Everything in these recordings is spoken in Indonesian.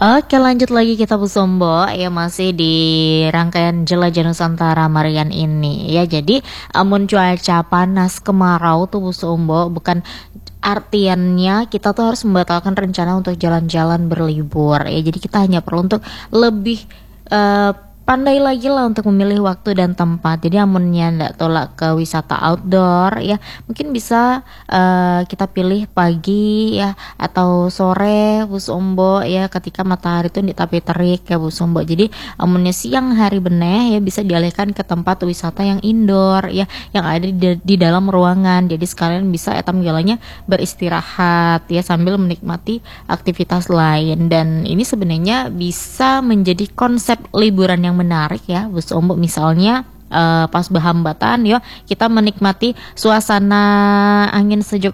Oke, lanjut lagi kita Bu Sombo ya, masih di rangkaian Jelajah Nusantara Marian ini ya. Jadi amun cuaca panas kemarau tuh Bu Sombo, bukan artiannya kita tuh harus membatalkan rencana untuk jalan-jalan berlibur ya. Jadi kita hanya perlu untuk lebih eh, pandai lagi lah untuk memilih waktu dan tempat. Jadi amunnya ndak tolak ke wisata outdoor ya, mungkin bisa kita pilih pagi ya atau sore Bu Sombo ya, ketika matahari itu di tapi terik ya Bu Sombo. Jadi amunnya siang hari beneh ya, bisa dialihkan ke tempat wisata yang indoor ya, yang ada di dalam ruangan. Jadi sekalian bisa etam galanya beristirahat ya sambil menikmati aktivitas lain. Dan ini sebenarnya bisa menjadi konsep liburan yang menarik ya Bu Sombo. Misalnya pas berhambatan ya, kita menikmati suasana angin sejuk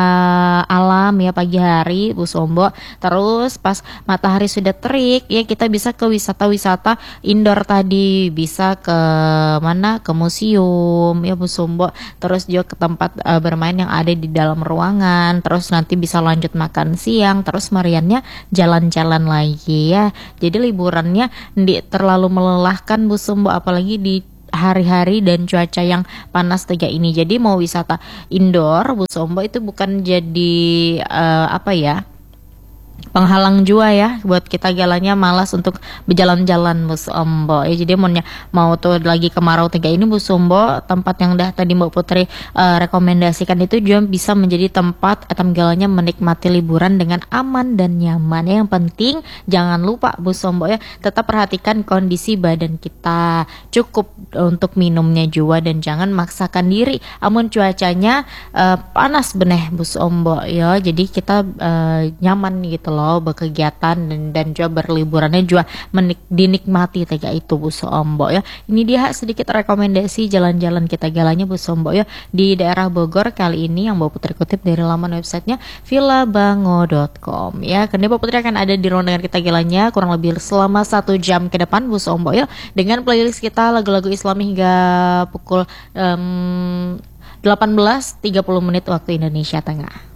alam ya pagi hari Bu Sombo. Terus pas matahari sudah terik ya, kita bisa ke wisata-wisata indoor tadi, bisa ke mana, ke museum ya Bu Sombo. Terus juga ke tempat bermain yang ada di dalam ruangan. Terus nanti bisa lanjut makan siang, terus Mariannya jalan-jalan lagi ya. Jadi liburannya tidak terlalu melelahkan Bu Sombo, apalagi di hari-hari dan cuaca yang panas tiga ini. Jadi mau wisata indoor Bu Sombo itu bukan jadi apa ya, penghalang jua ya buat kita galanya malas untuk berjalan-jalan Bu Sombo ya. Jadi mau tuh lagi kemarau tiga ini Bu Sombo, tempat yang dah tadi Mbak Putri rekomendasikan itu juga bisa menjadi tempat etam galanya menikmati liburan dengan aman dan nyaman ya. Yang penting jangan lupa Bu Sombo ya, tetap perhatikan kondisi badan kita, cukup untuk minumnya juga, dan jangan maksakan diri amun cuacanya panas beneh Bu Sombo ya. Jadi kita nyaman gitu loh berkegiatan dan juga berliburannya juga dinikmati tiga itu Bu Sombo ya. Ini dia sedikit rekomendasi jalan-jalan kita galanya Bu Sombo ya di daerah Bogor kali ini, yang Mbak Putri kutip dari laman websitenya villabango.com ya. Karena Mbak Putri akan ada di ruang dengar kita galanya kurang lebih selama 1 jam ke depan Bu Sombo ya, dengan playlist kita lagu-lagu Islami hingga pukul 18.30 waktu Indonesia Tengah.